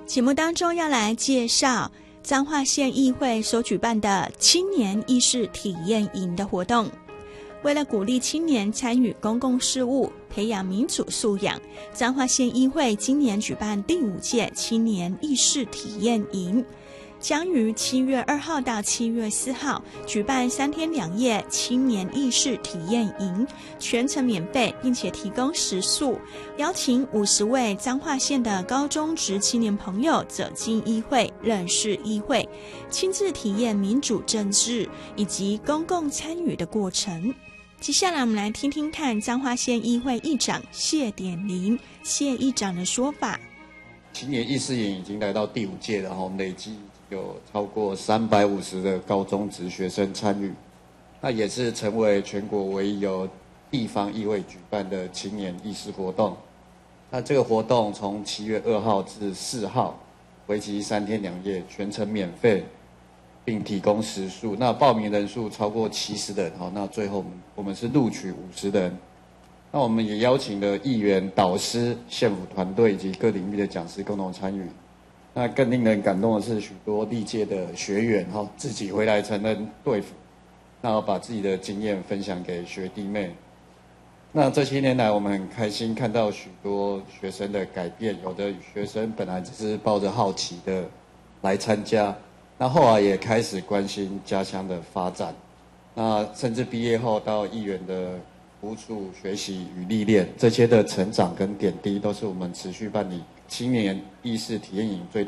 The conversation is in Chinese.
节目当中要来介绍彰化县议会所举办的青年议事体验营的活动。为了鼓励青年参与公共事务，培养民主素养，彰化县议会今年举办第5届青年议事体验营，将于7月2号到7月4号举办3天2夜青年议事体验营，全程免费，并且提供食宿，邀请50位彰化县的高中职青年朋友走进议会，认识议会，亲自体验民主政治以及公共参与的过程。接下来我们来听听看彰化县议会议长谢典林谢议长的说法。 青年议事营已经来到第5届了，累计有超过350的高中职学生参与，那也是成为全国唯一由地方议会举办的青年议事活动。那这个活动从7月2号至4号，为期3天2夜，全程免费，并提供食宿。那报名人数超过70人，那最后我们是录取50人。那我们也邀请了议员、导师、县府团队以及各领域的讲师共同参与。那更令人感动的是，许多历届的学员自己回来承认队服，那把自己的经验分享给学弟妹。那这些年来，我们很开心看到许多学生的改变，有的学生本来只是抱着好奇的来参加，那后来也开始关心家乡的发展，那甚至毕业后到议员的服务处学习与历练，这些的成长跟点滴，都是我们持续办理青年议事体验营最大